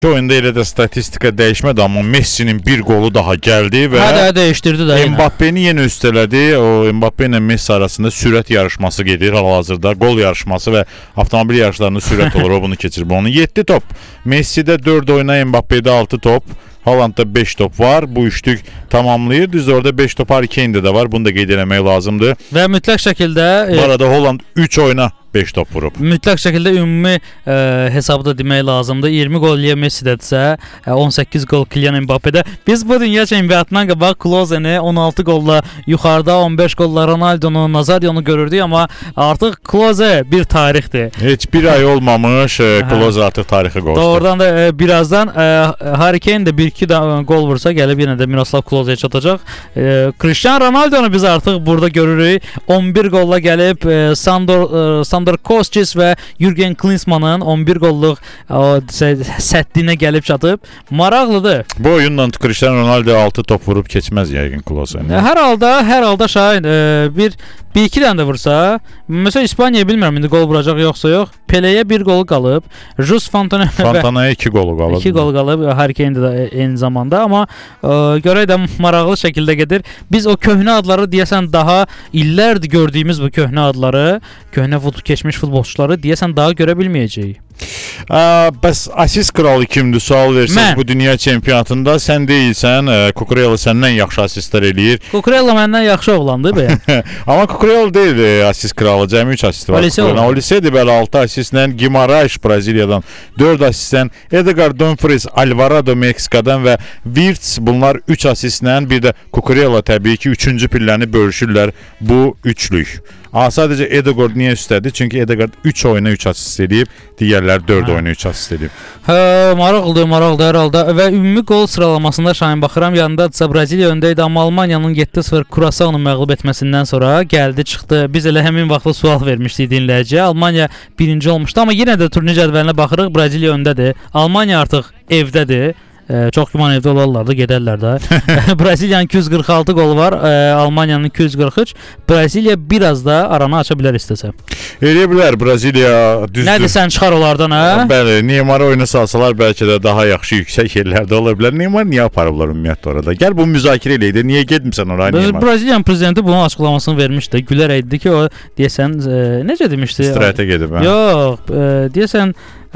Şu oyunda elə də statistika dəyişmədi, amma Messi'nin bir qolu daha gəldi və dəyişdirdi də. Mbappé'ni yenə üstələdi. O Mbappé ilə Messi arasında sürət yarışması gedir hal-hazırda. Qol yarışması və avtomobil yarışlarında sürət olur. O bunu keçirir. Onun 7 top. Messi'də 4 oyuna, Mbappé'də 6 top. Haalandda 5 top var. Bu üçlük tamamlayır. Düz orada 5 top Harry Kane'də də var. Bunu da qeyd etmək lazımdır. Və mütləq şəkildə bu arada Haaland 3 oyuna 5 top vurub. Mütləq şəkildə ümumi hesabda demək lazımdır. 20 gol Leo Messi'dədirsə, 18 gol Kylian Mbappe'də. Biz bu dünya çempionatından qabaq Klose'ni 16 golla yuxarıda, 15 golla Ronaldo'nu, Nazario'nu görürdük, amma artıq Klose bir tarixdir. Heç bir ay olmamış Klose artıq tarixi qoşdu. Doğrudan da birazdan Harry Kane də 1-2 gol vursa gəlib yenə də Miroslav Klose'yə çatacaq. Cristiano Ronaldo'nu biz artıq burada görürük. 11 golla gəlib Sandor Kostis və Jürgen Klinsmann'ın 11 golluq səttinə gəlib çatıb. Maraqlıdır. Bu oyunla Cristiano Ronaldo 6 top vurub keçməz yəqin Klose'ni. Hər halda Şahin bir-iki dənə də vursa, məsələn İspaniya bilmirəm indi gol vuracaq yoxsa yox. Pele'yə bir gol qalıb. Jus Fontana'ya 2 golu qalıb. 2 gol qalıb. Harry Kane də eyni zamanda, amma görək də maraqlı şəkildə gedir. Biz o köhnə adları deyəsən daha illərdir gördüyümüz bu köhnə adları, köhnə keçmiş futbolçuları deyəsən daha görə bilməyəcəyik. Bəs asist kralı kimdir? Sual versək bu dünya çempionatında sən deyilsən, Cucurella səndən yaxşı asistlər eləyir. Cucurella məndən yaxşı oğlandı be. Amma Cucurella deyil asist kralı, cəmi 3 asist var. Olise'dir belə 6 asistlə, Guimaraes Braziliyadan 4 asistlə, Edgar Dumfries Alvarado Meksikadan və Wirtz bunlar 3 asistlə, bir də Cucurella təbii ki 3-cü pilləni bölüşürlər bu üçlük. Sadəcə Edegard niyə üstədir? Çünki Edegard 3 oyuna 3 asist edib, digərlər 4 oyuna 3 asist edib. Maraqlıdır hər halda. Və ümumi gol sıralamasında Şahin baxıram, yanındadırsa Braziliya öndə idi, amma Almaniyanın 7-0 Curaçao'nu məğlub etməsindən sonra gəldi, çıxdı. Biz elə həmin vaxtda sual vermişdik dinləyiciyə. Almaniya birinci olmuşdu, amma yenə də turnir cədvəlinə baxırıq, Braziliya öndədir. Almaniya artıq evdədir. Çox güman evdə olarlar da, gedərlər də. Braziliyanın 246 golu var, Almaniyanın 243. Braziliya biraz da aranı aça bilər istəsə. Eləyə bilər Braziliya, düzdür. Nədir sən çıxar onlardan ha? Bəli, Neymar'ı oyuna salsalar bəlkə də daha yaxşı yüksək yerlərdə ola bilər. Neymar niyə aparıblar ümumiyyətlə orada? Gəl bu müzakirə eləyək. Niyə getmirsən oraya Neymar? Braziliyanın prezidenti bunun açıqlamasını vermişdi. Gülərək dedi ki, o deyəsən necə demişdi? İstirahətə gedib hə? Yox, deyəsən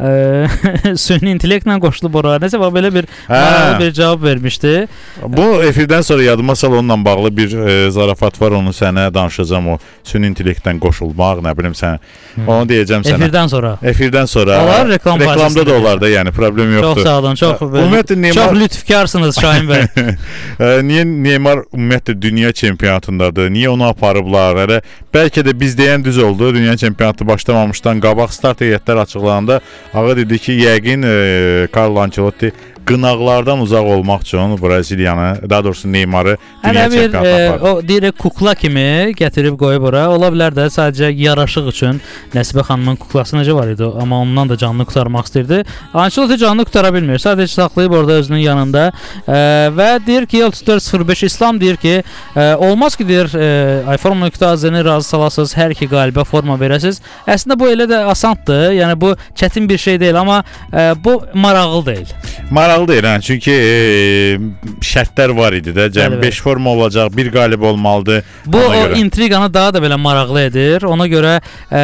süni intellektlə qoşulub oraya. Nəsə belə bir cavab vermişdi. Bu efirdən sonra yadıma sal, onunla bağlı bir zarafat var, onu sənə danışacağam, o süni intellektdən qoşulmaq, nə bilim sən. Onu deyəcəm sənə. Efirdən sonra. Olar, reklamda da olar da, yəni problem yoxdur. Çox sağ olun, çox lütfkarsınız Şahin bəy. Niyə Neymar ümumiyyətlə dünya çempionatındadır? Niyə onu aparıblar? Hələ bəlkə də biz deyən düz oldu. Dünya çempionatı başlamamışdan qabaq start heyətlər açıqlananda ağa dedi ki, yəqin Carlo Ancelotti qınaqlardan uzaq olmaq üçün Braziliyanı, daha doğrusu Neymar'ı dünya çempionatına aparır. O deyirək kukla kimi gətirib qoyub ora. Ola bilər də sadəcə yaraşıq üçün. Nəsibə xanımın kuklası necə var idi, amma ondan da canını qurtarmaq istəyirdi. Ancelotti canını qurtara bilmir. Sadəcə saxlayıb orada özünün yanında və deyir ki, 34-05 İslam deyir ki, olmaz ki deyir, Formula 2 azını razı salasınız, hər iki qalibə forma verəsiniz. Əslində bu elə də asandır. Yəni bu çətin bir şey deyil, amma bu maraqlı deyil. Maraqlı deyil, çünki şərtlər var idi də. Cəmi 5 forma olacaq, bir qalib olmalıdır. Bu o intriqanı daha da belə maraqlı edir. Ona görə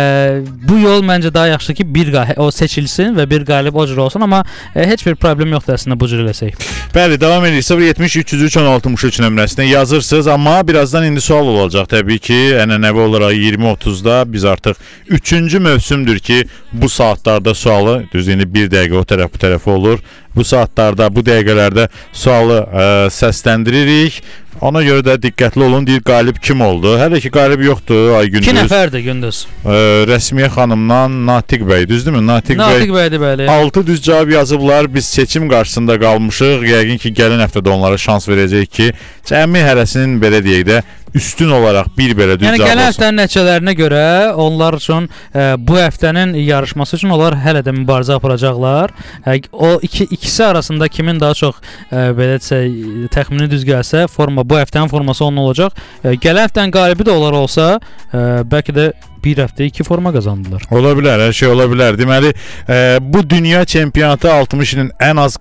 bu yol məncə daha yaxşı ki, o seçilsin və bir qalib o cür olsun, amma heç bir problem yoxdur əslində bu cür eləsək. Bəli, davam edirik. 070-303-1663 nömrəsinə yazırsınız, amma birazdan indi sual olacaq təbii ki, ənənəvi olaraq 20:30-da biz artıq 3-cü mövsümdür ki, bu saatlarda sualı, düz indi 1 dəqiqə o tərəf bu tərəfi olur. Bu saatlarda, bu dəqiqələrdə sualı səsləndiririk. Ona görə də diqqətli olun. Deyir, qalib kim oldu? Hələ ki qalib yoxdur Aygündüz. 2 nəfərdir Gündüz. Rəsmiyə xanımdan Natiq bəy, düzdürmü? Natiq bəydir, bəli. 6 düz cavab yazıblar. Biz seçim qarşısında qalmışıq. Yəqin ki, gələn həftədə onlara şans verəcəyik ki, cəmi hərəsinin belə deyək də üstün olaraq bir belə düz cavab olsun. Yəni gələn həftənin nəticələrinə görə onlar üçün bu həftənin yarışması üçün onlar hələ də mübarizə aparacaqlar. O ikisi arasında kimin daha çox belə desək təxmini düz gəlsə forma amma bu həftənin forması onun olacaq. Gələn həftənin qalibi də onlar olsa, bəlkə də bir həftə 2 forma qazandılar. Ola bilər, hər şey ola bilər. Deməli, bu dünya çempionatı 60 ilin ən az